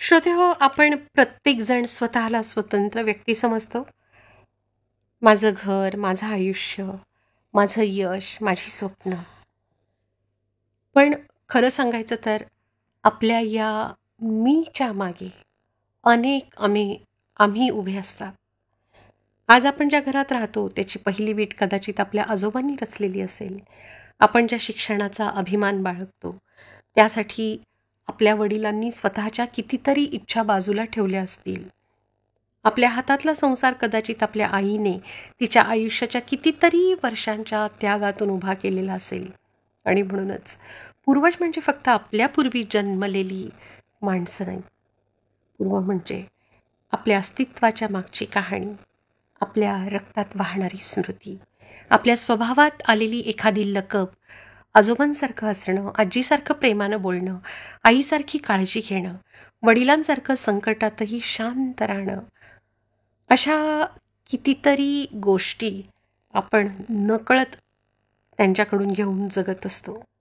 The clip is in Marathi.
श्रोते हो, आपण प्रत्येकजण स्वतःला स्वतंत्र व्यक्ती समजतो. माझं घर, माझं आयुष्य, माझं यश, माझी स्वप्न. पण खरं सांगायचं तर आपल्या या मीच्या मागे अनेक आम्ही उभे असतात. आज आपण ज्या घरात राहतो त्याची पहिली वीट कदाचित आपल्या आजोबांनी रचलेली असेल. आपण ज्या शिक्षणाचा अभिमान बाळगतो त्यासाठी आपल्या वडिलांनी स्वतःच्या कितीतरी इच्छा बाजूला ठेवल्या असतील. आपल्या हातातला संसार कदाचित आपल्या आईने तिच्या आयुष्याच्या कितीतरी वर्षांच्या त्यागातून उभा केलेला असेल. आणि म्हणूनच पूर्वज म्हणजे फक्त आपल्यापूर्वी जन्मलेली माणसं नाही. पूर्व म्हणजे आपल्या अस्तित्वाच्या मागची कहाणी, आपल्या रक्तात वाहणारी स्मृती, आपल्या स्वभावात आलेली एखादी लकब, आजोबांसारखं हसणं, आजीसारखं प्रेमानं बोलणं, आईसारखी काळजी घेणं, वडिलांसारखं संकटातही शांत राहणं. अशा कितीतरी गोष्टी आपण नकळत त्यांच्याकडून घेऊन जगत असतो.